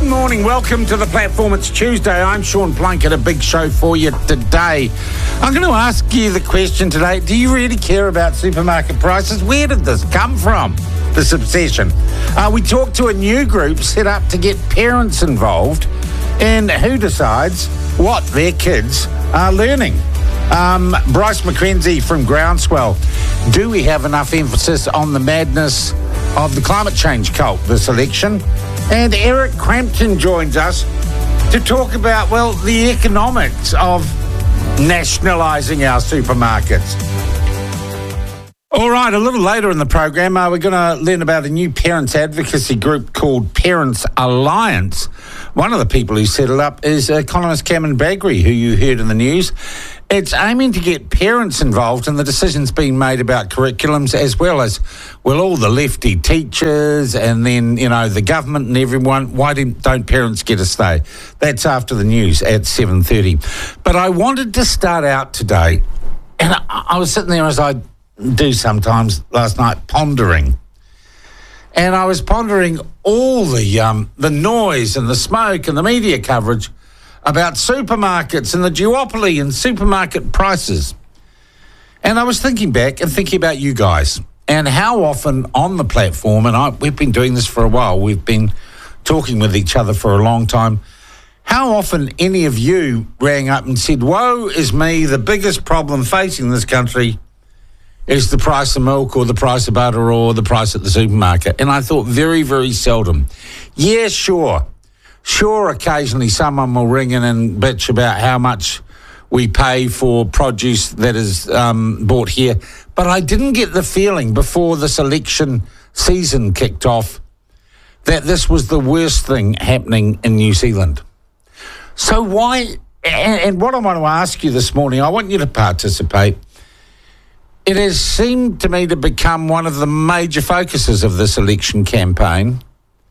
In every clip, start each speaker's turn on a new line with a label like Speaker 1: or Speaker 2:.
Speaker 1: morning. Welcome to the platform. It's Tuesday. I'm Sean Plunkett. A big show for you today. I'm going to ask you the question today. Do you really care about supermarket prices? Where did this come from, this obsession? We talked to a new group set up to get parents involved in who decides what their kids are learning. Bryce McKenzie from Groundswell. Do we have enough emphasis on the madness of the climate change cult this election? And Eric Crampton joins us to talk about, well, the economics of nationalising our supermarkets. All right, a little later in the program, we're going to learn about a new parents advocacy group called Parents Alliance. One of the people who set it up is economist Cameron Bagri, who you heard in the news. It's aiming to get parents involved in the decisions being made about curriculums, as well as, well, all the lefty teachers and then, you know, the government and everyone. Why don't parents get a say? That's after the news at 7:30. But I wanted to start out today, and I was sitting there as I do sometimes last night, pondering. And I was pondering all the noise and the smoke and the media coverage about supermarkets and the duopoly and supermarket prices. And I was thinking back and thinking about you guys and how often on the platform, and we've been doing this for a while, we've been talking with each other for a long time, how often any of you rang up and said, woe is me, the biggest problem facing this country is the price of milk or the price of butter or the price at the supermarket. And I thought very, very seldom. Yeah, sure, occasionally someone will ring in and bitch about how much we pay for produce that is bought here. But I didn't get the feeling before this election season kicked off that this was the worst thing happening in New Zealand. So why, and what I want to ask you this morning, I want you to participate. It has seemed to me to become one of the major focuses of this election campaign.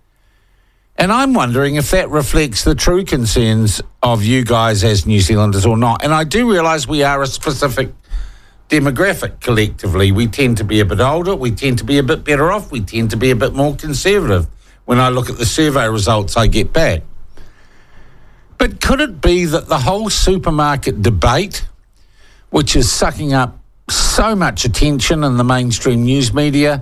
Speaker 1: And I'm wondering if that reflects the true concerns of you guys as New Zealanders or not. And I do realise we are a specific demographic collectively. We tend to be a bit older. We tend to be a bit better off. We tend to be a bit more conservative when I look at the survey results I get back. But could it be that the whole supermarket debate, which is sucking up so much attention in the mainstream news media,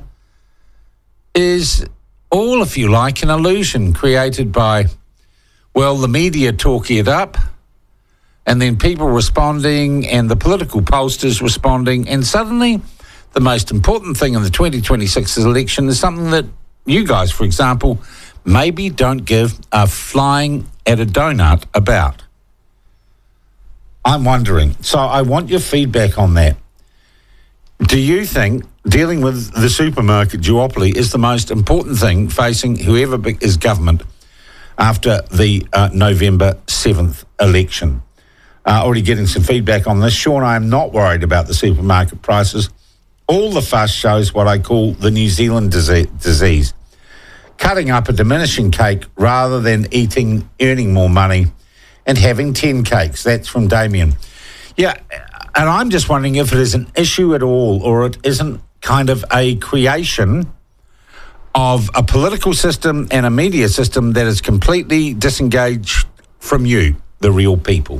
Speaker 1: is all, if you like, an illusion created by, well, the media talking it up and then people responding and the political pollsters responding, and suddenly the most important thing in the 2026 election is something that you guys, for example, maybe don't give a flying at a donut about. I'm wondering. So I want your feedback on that. Do you think dealing with the supermarket duopoly is the most important thing facing whoever is government after the November 7th election? Already getting some feedback on this. Sean, I am not worried about the supermarket prices. All the fuss shows what I call the New Zealand disease. Cutting up a diminishing cake rather than earning more money and having 10 cakes. That's from Damien. Yeah, and I'm just wondering if it is an issue at all or it isn't kind of a creation of a political system and a media system that is completely disengaged from you, the real people.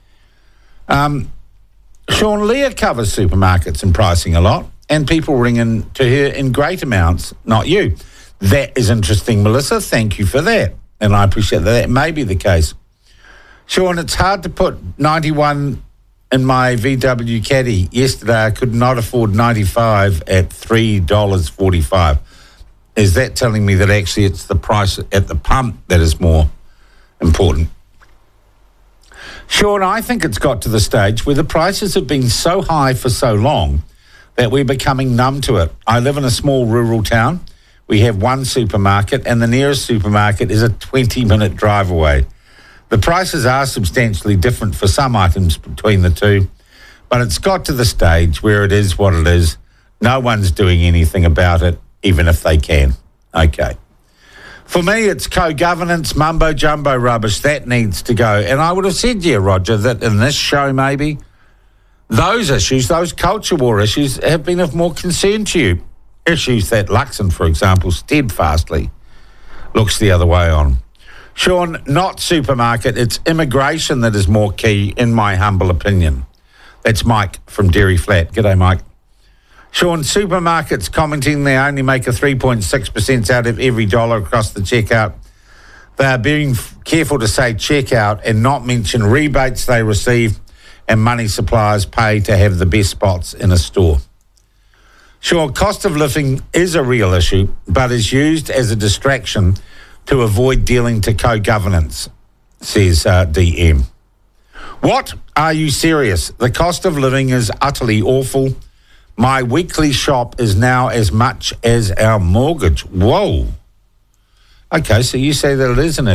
Speaker 1: Sean, Leah covers supermarkets and pricing a lot, and people ring in to her in great amounts, not you. That is interesting, Melissa. Thank you for that. And I appreciate that. That may be the case. Sean, it's hard to put 91 in my VW Caddy. Yesterday, I could not afford 95 at $3.45. Is that telling me that actually it's the price at the pump that is more important? Sean, I think it's got to the stage where the prices have been so high for so long that we're becoming numb to it. I live in a small rural town. We have one supermarket, and the nearest supermarket is a 20-minute drive away. The prices are substantially different for some items between the two, but it's got to the stage where it is what it is. No one's doing anything about it, even if they can. Okay. For me, it's co-governance, mumbo-jumbo rubbish. That needs to go. And I would have said, yeah, Roger, that in this show maybe, those issues, those culture war issues, have been of more concern to you. Issues that Luxon, for example, steadfastly looks the other way on. Sean, not supermarket, it's immigration that is more key, in my humble opinion. That's Mike from Dairy Flat. G'day, Mike. Sean, supermarkets commenting they only make a 3.6% out of every dollar across the checkout. They are being careful to say checkout and not mention rebates they receive and money suppliers pay to have the best spots in a store. Sure, cost of living is a real issue, but is used as a distraction to avoid dealing to co-governance, says DM. What? Are you serious? The cost of living is utterly awful. My weekly shop is now as much as our mortgage. Whoa. Okay, so you say that it is an